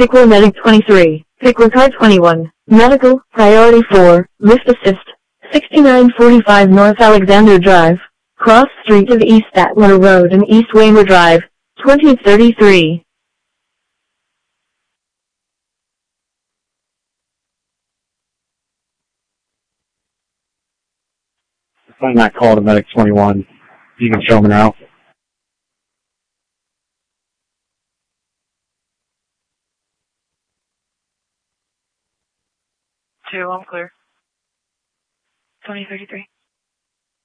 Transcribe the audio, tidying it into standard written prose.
Pickler Medic 23. Pickler Car 21. Medical, Priority 4, Lift Assist. 6945 North Alexander Drive. Cross Street of East Statler Road and East Wamer Drive. 2033. Find that call to Medic 21. You can show me now. 2, I'm clear. 2033.